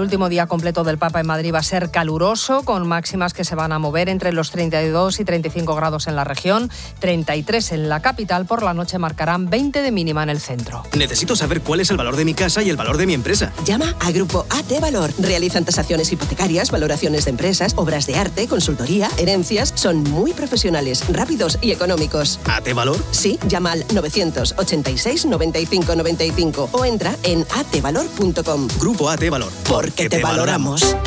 último día completo del Papa en Madrid va a ser caluroso, con máximas que se van a mover entre los 32 y 35 grados en la región, 33 en la capital. Por la noche marcarán 20 de mínima en el centro. Necesito saber cuál es el valor de mi casa y el valor de mi empresa. Llama a Grupo AT Valor. Realizan tasaciones hipotecarias, valoraciones de empresas, obras de arte, consultoría, herencias. Son muy profesionales, rápidos y económicos. ¿AT Valor? Sí, llama al 986 95 95 o entra en atvalor.com. Grupo AT Valor. Porque te valoramos.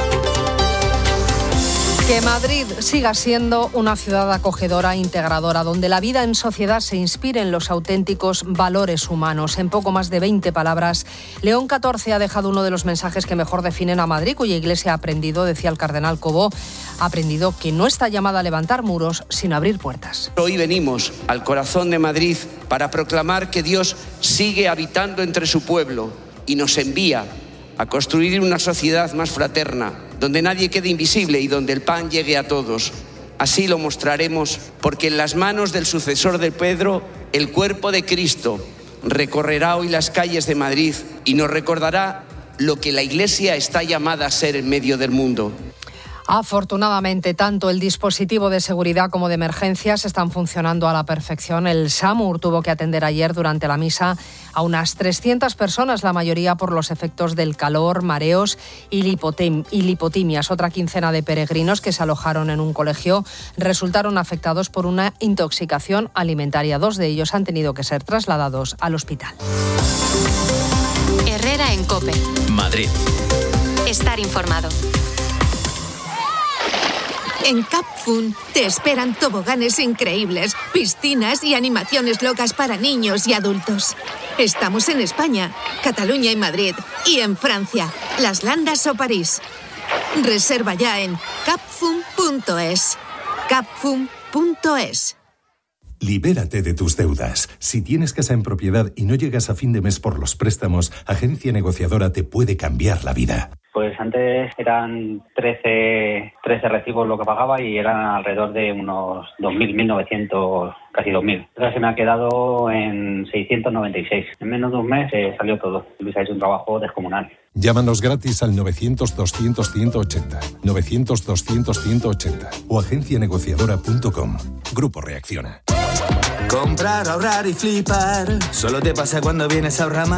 Que Madrid siga siendo una ciudad acogedora, integradora, donde la vida en sociedad se inspire en los auténticos valores humanos. En poco más de 20 palabras, León XIV ha dejado uno de los mensajes que mejor definen a Madrid, cuya Iglesia ha aprendido, decía el cardenal Cobo, ha aprendido que no está llamada a levantar muros, sino a abrir puertas. Hoy venimos al corazón de Madrid para proclamar que Dios sigue habitando entre su pueblo y nos envía a construir una sociedad más fraterna, donde nadie quede invisible y donde el pan llegue a todos. Así lo mostraremos, porque en las manos del sucesor de Pedro, el cuerpo de Cristo recorrerá hoy las calles de Madrid y nos recordará lo que la Iglesia está llamada a ser en medio del mundo. Afortunadamente, tanto el dispositivo de seguridad como de emergencias están funcionando a la perfección. El SAMUR tuvo que atender ayer durante la misa a unas 300 personas, la mayoría por los efectos del calor, mareos y lipotimias. Otra quincena de peregrinos que se alojaron en un colegio resultaron afectados por una intoxicación alimentaria. 2 de ellos han tenido que ser trasladados al hospital. Herrera en COPE. Madrid. Estar informado. En Capfun te esperan toboganes increíbles, piscinas y animaciones locas para niños y adultos. Estamos en España, Cataluña y Madrid, y en Francia, Las Landas o París. Reserva ya en capfun.es. capfun.es. Libérate de tus deudas. Si tienes casa en propiedad y no llegas a fin de mes por los préstamos, Agencia Negociadora te puede cambiar la vida. Pues antes eran 13 recibos lo que pagaba y eran alrededor de unos 2.000, 1.900, casi 2.000. Ahora se me ha quedado en 696. En menos de un mes salió todo. Luis ha hecho un trabajo descomunal. Llámanos gratis al 900-200-180, 900-200-180 o agencianegociadora.com. Grupo Reacciona. Comprar, ahorrar y flipar. Solo te pasa cuando vienes a Ahorramás.